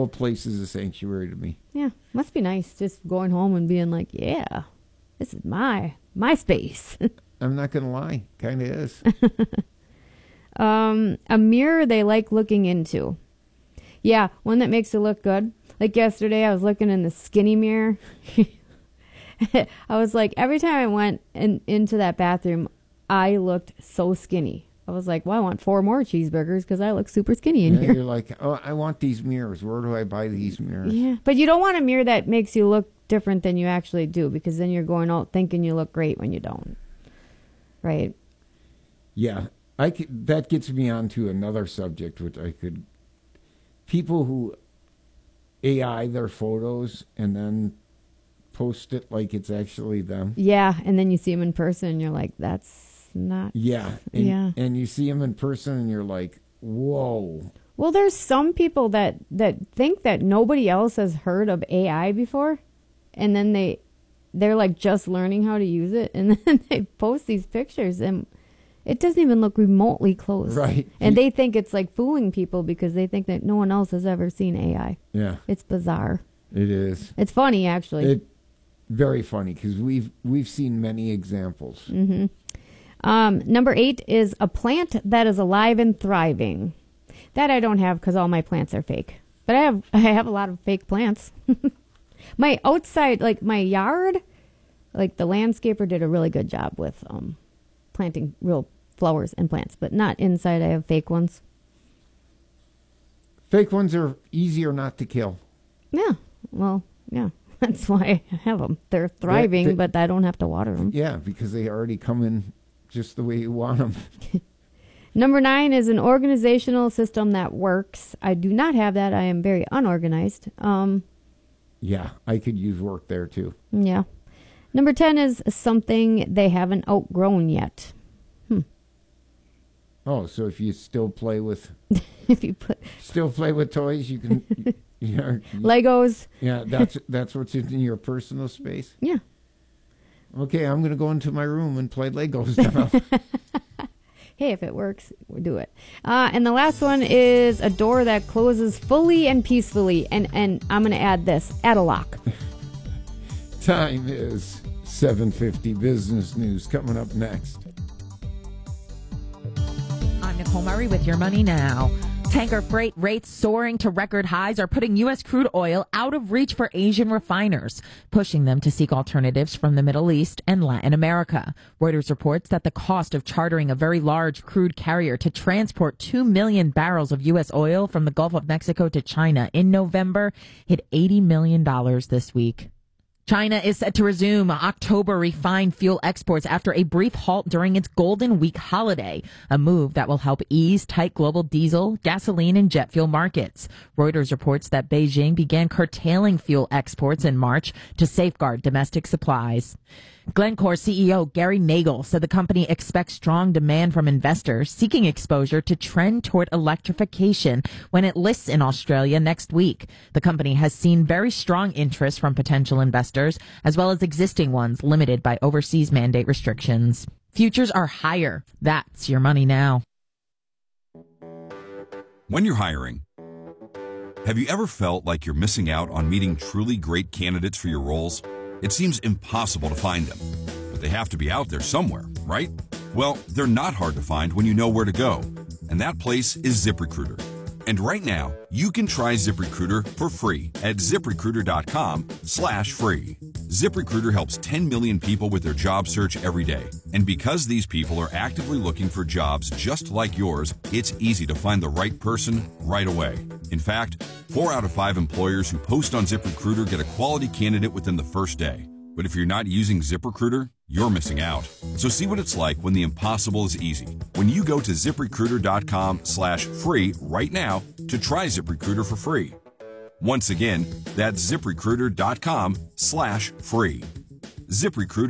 whole place is a sanctuary to me. Yeah, must be nice just going home and being like, yeah, this is my space. I'm not going to lie. Kind of is. A mirror they like looking into. Yeah, one that makes you look good. Like yesterday, I was looking in the skinny mirror. I was like, every time I went into that bathroom, I looked so skinny. I was like, well, I want 4 more cheeseburgers because I look super skinny in here. You're like, oh, I want these mirrors. Where do I buy these mirrors? Yeah, but you don't want a mirror that makes you look different than you actually do, because then you're going out thinking you look great when you don't. Right? Yeah. That gets me on to another subject, which I could... People who AI their photos and then post it like it's actually them. Yeah, and then you see them in person and you're like, that's not... Yeah. And you see them in person and you're like, whoa. Well, there's some people that think that nobody else has heard of AI before, and then they're like just learning how to use it, and then they post these pictures and it doesn't even look remotely close. Right. And they think it's like fooling people because they think that no one else has ever seen AI. Yeah. It's bizarre. It is. It's funny, actually. Very funny, because we've seen many examples. Mm-hmm. Number 8 is a plant that is alive and thriving. That I don't have because all my plants are fake. But I have a lot of fake plants. My outside, like my yard, like the landscaper did a really good job with planting real flowers and plants, but not inside. I have fake ones. Fake ones are easier not to kill. Yeah. Well, yeah. That's why I have them. They're thriving, but I don't have to water them. Yeah, because they already come in just the way you want them. Number 9 is an organizational system that works. I do not have that. I am very unorganized. Yeah, I could use work there too. Yeah. Number 10 is something they haven't outgrown yet. Oh, so if you still play with toys, you can Legos. Yeah, that's what's in your personal space. Yeah. Okay, I'm going to go into my room and play Legos now. Hey, if it works, we'll do it. And the last one is a door that closes fully and peacefully. And I'm going to add a lock. Time is 7:50. Business news coming up next. I'm Nicole Murray with Your Money Now. Tanker freight rates soaring to record highs are putting U.S. crude oil out of reach for Asian refiners, pushing them to seek alternatives from the Middle East and Latin America. Reuters reports that the cost of chartering a very large crude carrier to transport 2 million barrels of U.S. oil from the Gulf of Mexico to China in November hit $80 million this week. China is set to resume October refined fuel exports after a brief halt during its Golden Week holiday, a move that will help ease tight global diesel, gasoline, and jet fuel markets. Reuters reports that Beijing began curtailing fuel exports in March to safeguard domestic supplies. Glencore CEO Gary Nagle said the company expects strong demand from investors seeking exposure to trend toward electrification when it lists in Australia next week. The company has seen very strong interest from potential investors, as well as existing ones limited by overseas mandate restrictions. Futures are higher. That's Your Money Now. When you're hiring, have you ever felt like you're missing out on meeting truly great candidates for your roles? It seems impossible to find them, but they have to be out there somewhere, right? Well, they're not hard to find when you know where to go, and that place is ZipRecruiter. And right now, you can try ZipRecruiter for free at ZipRecruiter.com/free. ZipRecruiter helps 10 million people with their job search every day. And because these people are actively looking for jobs just like yours, it's easy to find the right person right away. In fact, 4 out of 5 employers who post on ZipRecruiter get a quality candidate within the first day. But if you're not using ZipRecruiter, you're missing out. So see what it's like when the impossible is easy. When you go to ZipRecruiter.com/free right now to try ZipRecruiter for free. Once again, that's ZipRecruiter.com/free.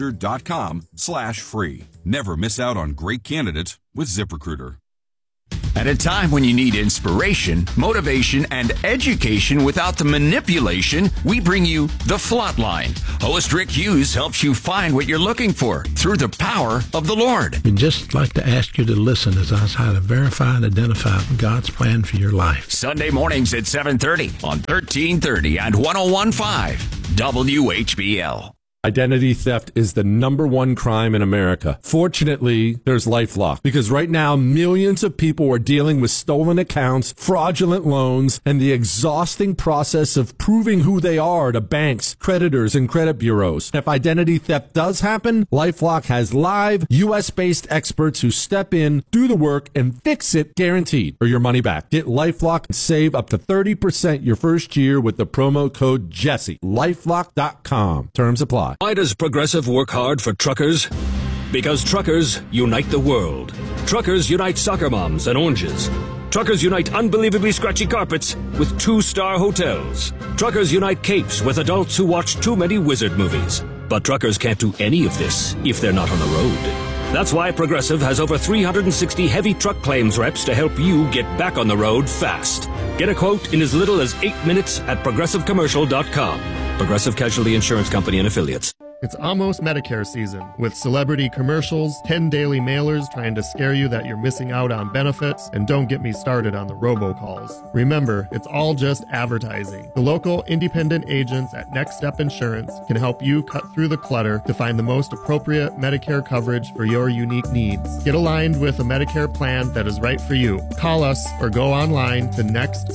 ZipRecruiter.com/free. Never miss out on great candidates with ZipRecruiter. At a time when you need inspiration, motivation, and education without the manipulation, we bring you The Flatline. Host Rick Hughes helps you find what you're looking for through the power of the Lord. We'd just like to ask you to listen as I try to verify and identify God's plan for your life. Sunday mornings at 7:30 on 1330 and 101.5 WHBL. Identity theft is the #1 crime in America. Fortunately, there's LifeLock, because right now millions of people are dealing with stolen accounts, fraudulent loans, and the exhausting process of proving who they are to banks, creditors, and credit bureaus. If identity theft does happen, LifeLock has live US-based experts who step in, do the work, and fix it guaranteed, or your money back. Get LifeLock and save up to 30% your first year with the promo code Jesse. LifeLock.com. Terms apply. Why does Progressive work hard for truckers? Because truckers unite the world. Truckers unite soccer moms and oranges. Truckers unite unbelievably scratchy carpets with 2-star hotels. Truckers unite capes with adults who watch too many wizard movies. But truckers can't do any of this if they're not on the road. That's why Progressive has over 360 heavy truck claims reps to help you get back on the road fast. Get a quote in as little as 8 minutes at progressivecommercial.com. Progressive Casualty Insurance Company and Affiliates. It's almost Medicare season, with celebrity commercials, 10 daily mailers trying to scare you that you're missing out on benefits, and don't get me started on the robocalls. Remember, it's all just advertising. The local independent agents at Next Step Insurance can help you cut through the clutter to find the most appropriate Medicare coverage for your unique needs. Get aligned with a Medicare plan that is right for you. Call us or go online to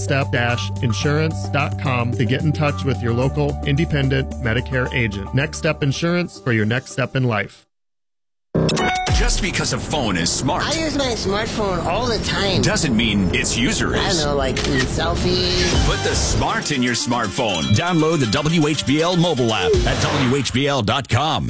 nextstep-insurance.com to get in touch with your local independent Medicare agent. Next Step Insurance for your next step in life. Just because a phone is smart, I use my smartphone all the time, doesn't mean its user is. I don't know, like in selfies. Put the smart in your smartphone. Download the WHBL mobile app at WHBL.com.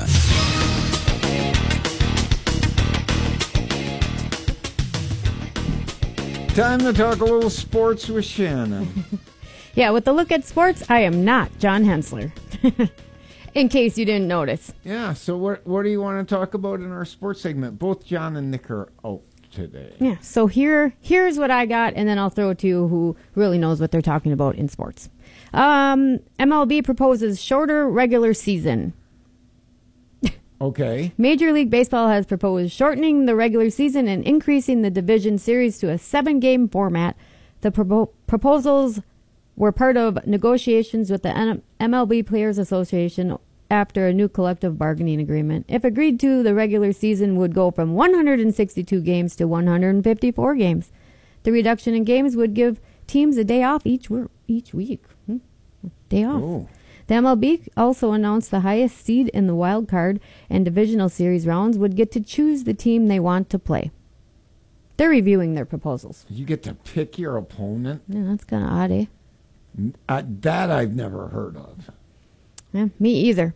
Time to talk a little sports with Shannon. Yeah, with the look at sports, I am not John Hensler. In case you didn't notice. Yeah, so what do you want to talk about in our sports segment? Both John and Nick are out today. Yeah, so here's what I got, and then I'll throw it to you who really knows what they're talking about in sports. MLB proposes shorter regular season. Okay. Major League Baseball has proposed shortening the regular season and increasing the division series to a 7-game format. The proposals were part of negotiations with the MLB Players Association after a new collective bargaining agreement. If agreed to, the regular season would go from 162 games to 154 games. The reduction in games would give teams a day off each week. Day off. Oh. The MLB also announced the highest seed in the wild card and divisional series rounds would get to choose the team they want to play. They're reviewing their proposals. You get to pick your opponent? Yeah, that's kind of odd, eh? That I've never heard of. Yeah, me either.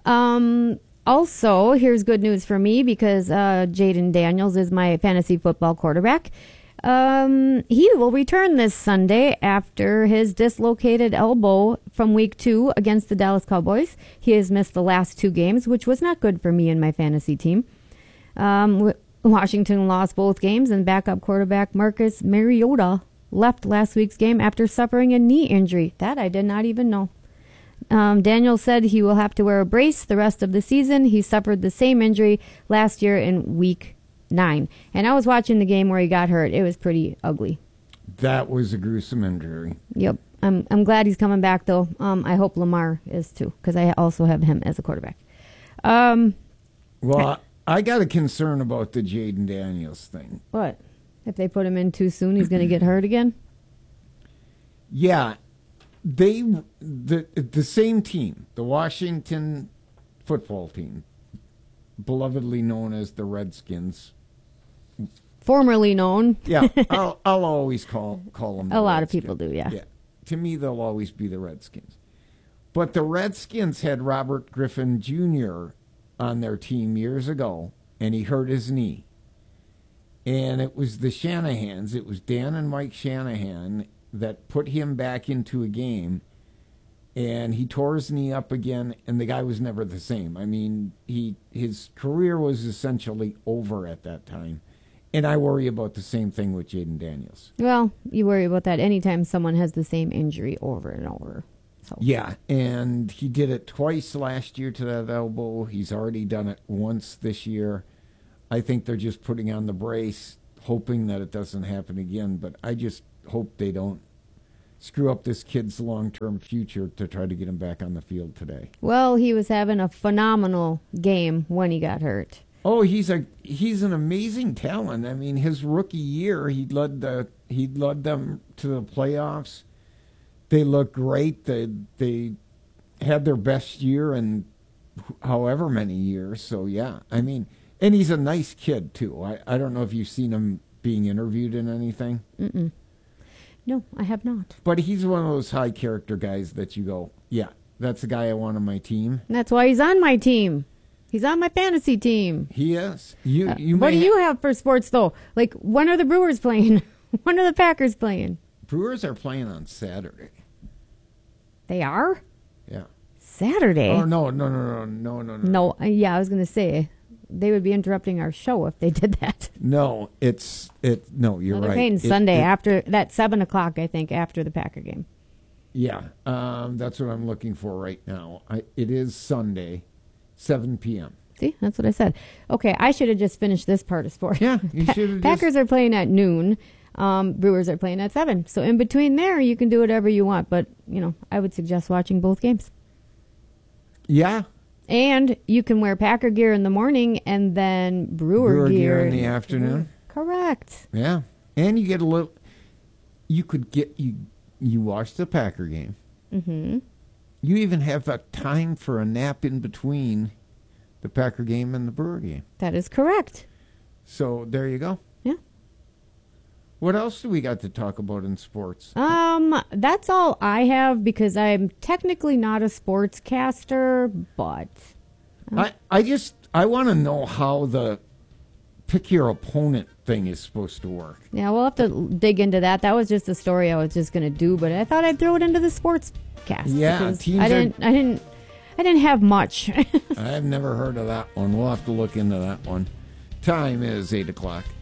Also, here's good news for me because Jaden Daniels is my fantasy football quarterback. He will return this Sunday after his dislocated elbow from week 2 against the Dallas Cowboys. He has missed the last 2 games, which was not good for me and my fantasy team. Washington lost both games, and backup quarterback Marcus Mariota left last week's game after suffering a knee injury. That I did not even know. Daniel said he will have to wear a brace the rest of the season. He suffered the same injury last year in week 9. And I was watching the game where he got hurt. It was pretty ugly. That was a gruesome injury. Yep. I'm glad he's coming back, though. I hope Lamar is, too, because I also have him as a quarterback. Well, I got a concern about the Jaden Daniels thing. What? If they put him in too soon, he's going to get hurt again? Yeah. The same team, the Washington football team, belovedly known as the Redskins. Formerly known. Yeah, I'll always call them a lot of people do, yeah. To me, they'll always be the Redskins. But the Redskins had Robert Griffin Jr. on their team years ago, and he hurt his knee. And it was the Shanahans, it was Dan and Mike Shanahan that put him back into a game, and he tore his knee up again, and the guy was never the same. I mean, his career was essentially over at that time. And I worry about the same thing with Jaden Daniels. Well, you worry about that anytime someone has the same injury over and over. So. Yeah, and he did it twice last year to that elbow. He's already done it once this year. I think they're just putting on the brace, hoping that it doesn't happen again. But I just hope they don't screw up this kid's long-term future to try to get him back on the field today. Well, he was having a phenomenal game when he got hurt. Oh, he's an amazing talent. I mean, his rookie year, he led them to the playoffs. They look great. They had their best year in however many years. So yeah, I mean, and he's a nice kid too. I don't know if you've seen him being interviewed in anything. Mm-mm. No, I have not. But he's one of those high character guys that you go, yeah, that's the guy I want on my team. That's why he's on my team. He's on my fantasy team. He is. What do you have for sports, though? Like, when are the Brewers playing? When are the Packers playing? Brewers are playing on Saturday. They are? Yeah. Saturday? Oh, no. No, yeah, I was going to say, they would be interrupting our show if they did that. No, you're They're right. playing Sunday after that 7 o'clock, I think, after the Packer game. Yeah, that's what I'm looking for right now. It is Sunday, 7 p.m. See, that's what I said. Okay, I should have just finished this part of sport. Yeah, you should have. Packers are playing at noon. Brewers are playing at 7. So in between there, you can do whatever you want. But, I would suggest watching both games. Yeah. And you can wear Packer gear in the morning and then Brewer gear in the afternoon. Correct. Yeah. And you get a little, you watch the Packer game. Mm-hmm. You even have a time for a nap in between the Packer game and the Brewer game. That is correct. So there you go. Yeah. What else do we got to talk about in sports? That's all I have because I'm technically not a sportscaster, but I want to know how the pick your opponent thing is supposed to work. Yeah, we'll have to dig into that. That was just a story I was just going to do, but I thought I'd throw it into the sports cast. Yeah, I didn't have much. I've never heard of that one. We'll have to look into that one. Time is 8 o'clock.